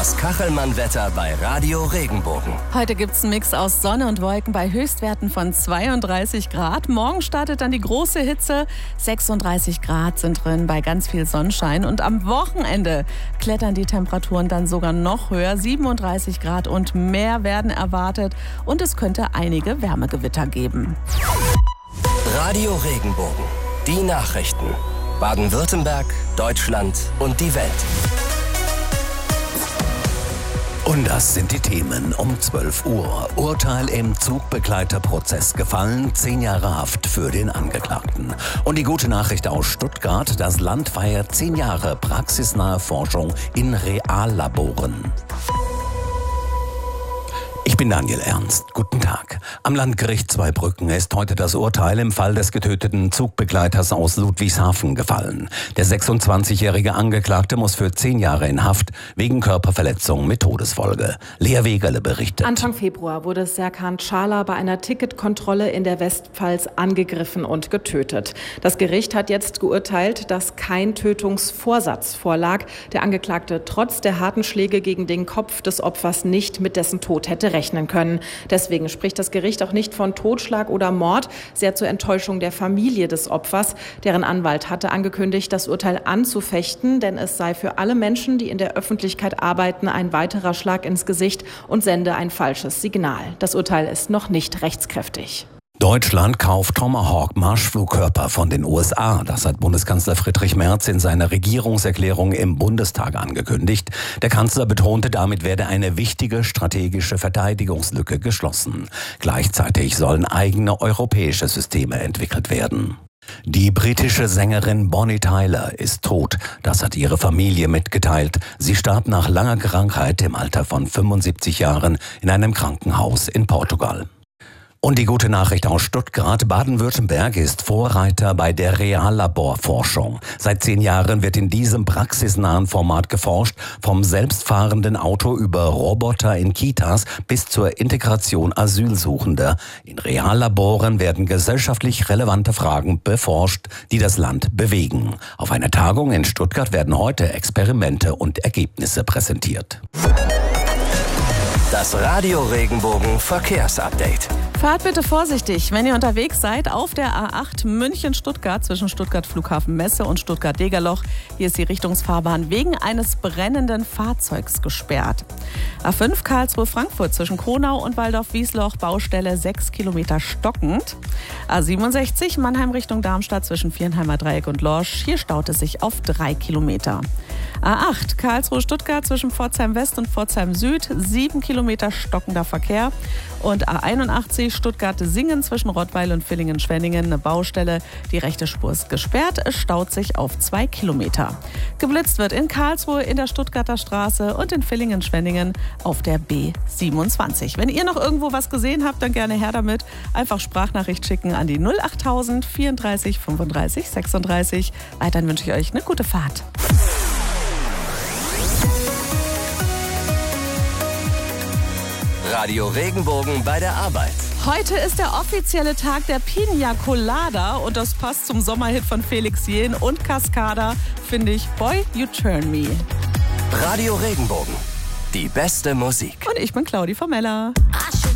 Das Kachelmann-Wetter bei Radio Regenbogen. Heute gibt's einen Mix aus Sonne und Wolken bei Höchstwerten von 32 Grad. Morgen startet dann die große Hitze. 36 Grad sind drin bei ganz viel Sonnenschein. Und am Wochenende klettern die Temperaturen dann sogar noch höher. 37 Grad und mehr werden erwartet. Und es könnte einige Wärmegewitter geben. Radio Regenbogen. Die Nachrichten. Baden-Württemberg, Deutschland und die Welt. Und das sind die Themen um 12 Uhr. Urteil im Zugbegleiterprozess gefallen, 10 Jahre Haft für den Angeklagten. Und die gute Nachricht aus Stuttgart, das Land feiert 10 Jahre praxisnahe Forschung in Reallaboren. Ich bin Daniel Ernst. Guten Tag. Am Landgericht Zweibrücken ist heute das Urteil im Fall des getöteten Zugbegleiters aus Ludwigshafen gefallen. Der 26-jährige Angeklagte muss für 10 Jahre in Haft wegen Körperverletzung mit Todesfolge. Lea Wegerle berichtet. Anfang Februar wurde Serkan Çağlar bei einer Ticketkontrolle in der Westpfalz angegriffen und getötet. Das Gericht hat jetzt geurteilt, dass kein Tötungsvorsatz vorlag. Der Angeklagte trotz der harten Schläge gegen den Kopf des Opfers nicht mit dessen Tod hätte rechnen können. Deswegen spricht das Gericht auch nicht von Totschlag oder Mord, sehr zur Enttäuschung der Familie des Opfers. Deren Anwalt hatte angekündigt, das Urteil anzufechten, denn es sei für alle Menschen, die in der Öffentlichkeit arbeiten, ein weiterer Schlag ins Gesicht und sende ein falsches Signal. Das Urteil ist noch nicht rechtskräftig. Deutschland kauft Tomahawk-Marschflugkörper von den USA. Das hat Bundeskanzler Friedrich Merz in seiner Regierungserklärung im Bundestag angekündigt. Der Kanzler betonte, damit werde eine wichtige strategische Verteidigungslücke geschlossen. Gleichzeitig sollen eigene europäische Systeme entwickelt werden. Die britische Sängerin Bonnie Tyler ist tot. Das hat ihre Familie mitgeteilt. Sie starb nach langer Krankheit im Alter von 75 Jahren in einem Krankenhaus in Portugal. Und die gute Nachricht aus Stuttgart: Baden-Württemberg ist Vorreiter bei der Reallaborforschung. Seit 10 Jahren wird in diesem praxisnahen Format geforscht, vom selbstfahrenden Auto über Roboter in Kitas bis zur Integration Asylsuchender. In Reallaboren werden gesellschaftlich relevante Fragen beforscht, die das Land bewegen. Auf einer Tagung in Stuttgart werden heute Experimente und Ergebnisse präsentiert. Das Radio Regenbogen Verkehrsupdate. Fahrt bitte vorsichtig, wenn ihr unterwegs seid auf der A8 München-Stuttgart zwischen Stuttgart Flughafen Messe und Stuttgart-Degerloch. Hier ist die Richtungsfahrbahn wegen eines brennenden Fahrzeugs gesperrt. A5 Karlsruhe-Frankfurt zwischen Kronau und Waldorf-Wiesloch, Baustelle 6 Kilometer stockend. A67 Mannheim Richtung Darmstadt zwischen Viernheimer Dreieck und Lorsch. Hier staut es sich auf 3 Kilometer. A8 Karlsruhe-Stuttgart zwischen Pforzheim West und Pforzheim Süd, 7 Kilometer stockender Verkehr. Und A81 Stuttgart-Singen zwischen Rottweil und Villingen-Schwenningen, eine Baustelle. Die rechte Spur ist gesperrt, es staut sich auf 2 Kilometer. Geblitzt wird in Karlsruhe in der Stuttgarter Straße und in Villingen-Schwenningen auf der B27. Wenn ihr noch irgendwo was gesehen habt, dann gerne her damit. Einfach Sprachnachricht schicken an die 08000 34 35 36. Weiterhin wünsche ich euch eine gute Fahrt. Radio Regenbogen bei der Arbeit. Heute ist der offizielle Tag der Piña Colada und das passt zum Sommerhit von Felix Jähn und Cascada, finde ich, Boy, You Turn Me. Radio Regenbogen. Die beste Musik. Und ich bin Claudi Formella.